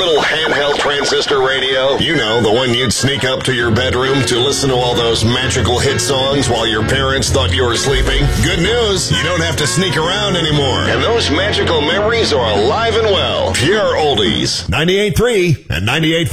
little handheld transistor radio. You know, the one you'd sneak up to your bedroom to listen to all those magical hit songs while your parents thought you were sleeping. Good news, you don't have to sneak around anymore. And those magical memories are alive and well. Pure oldies. 98.3 and 98.4.